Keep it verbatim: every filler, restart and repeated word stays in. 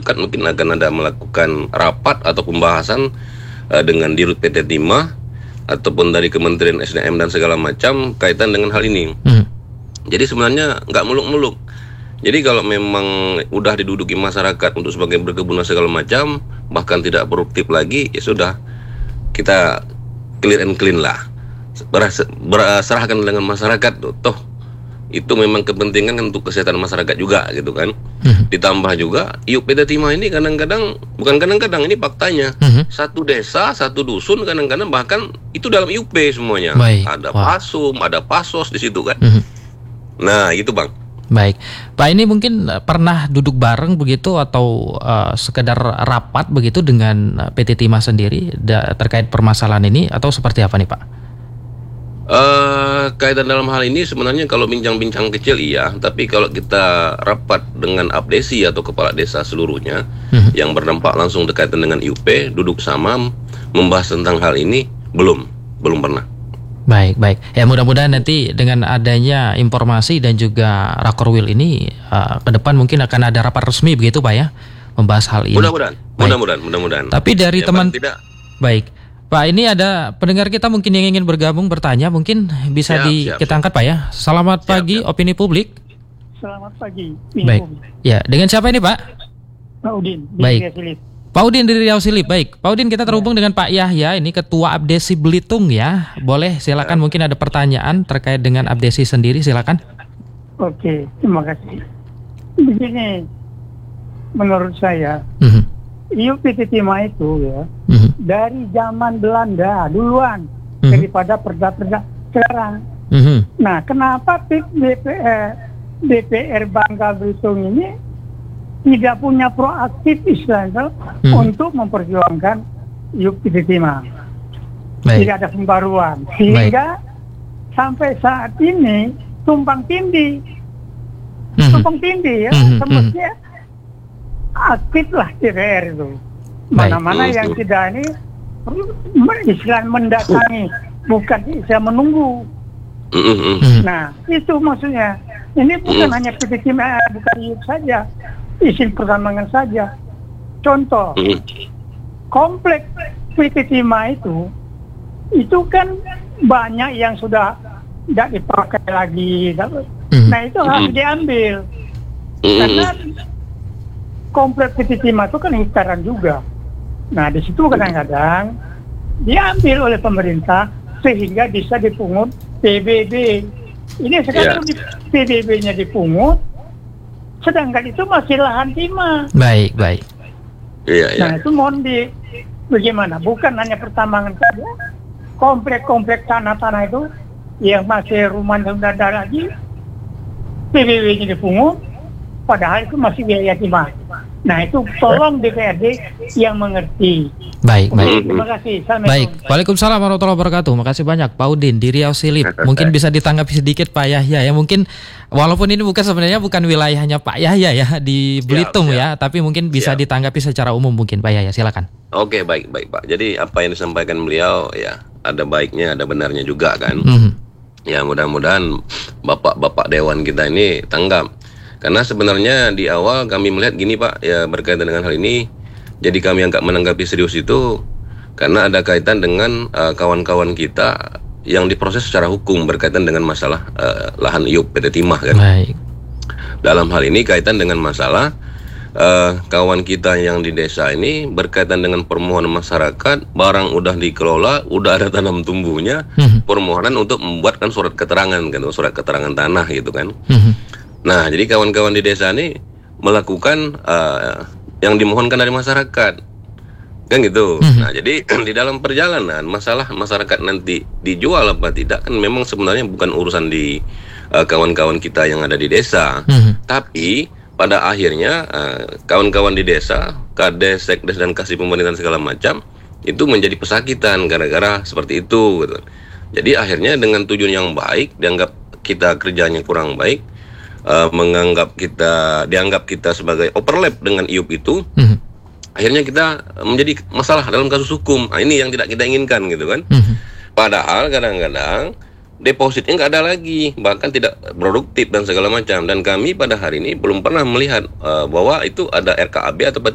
dekat mungkin akan ada melakukan rapat atau pembahasan uh, dengan Dirut P T Timah ataupun dari Kementerian S D M dan segala macam kaitan dengan hal ini. Hmm. Jadi sebenarnya nggak muluk-muluk. Jadi kalau memang udah diduduki masyarakat untuk sebagai berkebun dan segala macam, bahkan tidak produktif lagi, ya sudah kita clear and clean lah. Berserahkan dengan masyarakat, toh itu memang kepentingan untuk kesehatan masyarakat juga gitu kan. Hmm. Ditambah juga I U P T Timah ini kadang-kadang, bukan kadang-kadang, ini faktanya, hmm. satu desa, satu dusun kadang-kadang bahkan itu dalam I U P semuanya. Baik. Ada Wah. pasum, ada pasos di situ kan. Hmm. Nah itu Bang. Baik, Pak, ini mungkin pernah duduk bareng begitu atau uh, sekedar rapat begitu dengan P T Timah sendiri da- terkait permasalahan ini atau seperti apa nih Pak? Uh, kaitan dalam hal ini sebenarnya kalau bincang-bincang kecil iya, tapi kalau kita rapat dengan abdesi atau kepala desa seluruhnya hmm. yang berdampak langsung berkaitan dengan I U P, duduk sama membahas tentang hal ini belum, belum pernah. Baik, baik. Ya mudah-mudahan nanti dengan adanya informasi dan juga Rakorwil ini uh, ke depan mungkin akan ada rapat resmi begitu Pak ya, membahas hal ini. Mudah-mudahan, mudah-mudahan, mudah-mudahan. Tapi dari ya, teman tidak. Baik. Pak, ini ada pendengar kita mungkin yang ingin bergabung bertanya, mungkin bisa siap, di siap, kita siap. angkat Pak ya. Selamat siap, pagi siap. Opini Publik. Selamat pagi. Baik. Publik. Ya, dengan siapa ini Pak? Pak Udin. Baik. Pak Udin dari Riau Silip. Baik, Pak Udin, kita terhubung ya. dengan Pak Yahya, ini Ketua Abdesi Belitung ya. Boleh, silakan, mungkin ada pertanyaan terkait dengan Abdesi sendiri, silakan. Oke, terima kasih. Begini, menurut saya, mm-hmm. I U P T Timah itu ya, mm-hmm. dari zaman Belanda duluan mm-hmm. daripada perda-perda sekarang. Mm-hmm. Nah, kenapa D P R, D P R Bangka Belitung ini tidak punya proaktif istilahnya hmm. untuk memperjuangkan I U P T Timah? Tidak ada pembaruan sehingga Baik. sampai saat ini tumpang tindih, hmm. tumpang tindih ya, hmm. semestinya aktif lah D P R itu. Mana-mana Baik. yang tidak ini istilah mendatangi, bukan istilah menunggu. Hmm. Nah itu maksudnya. Ini bukan hmm. hanya P T Timah, bukan I U P saja, izin pertambangan saja. Contoh, hmm. kompleks P T Timah itu, itu kan banyak yang sudah tidak dipakai lagi. Hmm. Nah itu harus diambil. Hmm. Karena kompleks P T Timah itu kan hektaran juga. Nah di situ kadang-kadang diambil oleh pemerintah sehingga bisa dipungut P B B. Ini sekarang yeah. P B B-nya dipungut, sedangkan itu masih lahan timah. Baik, baik. Iya, nah iya. itu mohon di bagaimana? Bukan hanya pertambangan saja, komplek-komplek tanah-tanah itu yang masih rumah dan ada lagi, P B B-nya dipungut, padahal itu masih biaya timah. Nah itu tolong D P R D yang mengerti. Baik, baik. Terima kasih. Baik, Waalaikumsalam warahmatullahi wabarakatuh. Makasih banyak Pak Udin di Riau Silip. Mungkin bisa ditanggapi sedikit Pak Yahya ya. Mungkin walaupun ini bukan sebenarnya bukan wilayahnya Pak Yahya ya di Belitung siap, siap. ya, tapi mungkin bisa siap. ditanggapi secara umum mungkin Pak Yahya. Silakan. Oke, baik, baik Pak. Jadi apa yang disampaikan beliau ya ada baiknya, ada benarnya juga kan. Mm-hmm. Ya mudah-mudahan bapak-bapak dewan kita ini tanggap. Karena sebenarnya di awal kami melihat gini Pak, ya berkaitan dengan hal ini, jadi kami angkat menanggapi serius itu karena ada kaitan dengan uh, kawan-kawan kita yang diproses secara hukum berkaitan dengan masalah uh, lahan I U P P T Timah kan. Baik. Dalam hal ini kaitan dengan masalah uh, kawan kita yang di desa ini berkaitan dengan permohonan masyarakat, barang udah dikelola, udah ada tanam tumbuhnya, mm-hmm. permohonan untuk membuatkan surat keterangan kan, surat keterangan tanah gitu kan. Mm-hmm. Nah, jadi kawan-kawan di desa ini melakukan uh, yang dimohonkan dari masyarakat, kan gitu. Mm-hmm. Nah, jadi di dalam perjalanan masalah masyarakat nanti dijual apa tidak kan memang sebenarnya bukan urusan di uh, kawan-kawan kita yang ada di desa, mm-hmm. tapi pada akhirnya uh, kawan-kawan di desa, Kades, Sekdes dan Kasih Pemerintahan segala macam itu menjadi pesakitan gara-gara seperti itu. Gitu. Jadi akhirnya dengan tujuan yang baik dianggap kita kerjanya kurang baik. Uh, menganggap kita dianggap kita sebagai overlap dengan I U P itu, mm-hmm. akhirnya kita menjadi masalah dalam kasus hukum. Nah, ini yang tidak kita inginkan gitu kan. Mm-hmm. Padahal kadang-kadang depositnya nggak ada lagi, bahkan tidak produktif dan segala macam. Dan kami pada hari ini belum pernah melihat uh, bahwa itu ada R K A B atau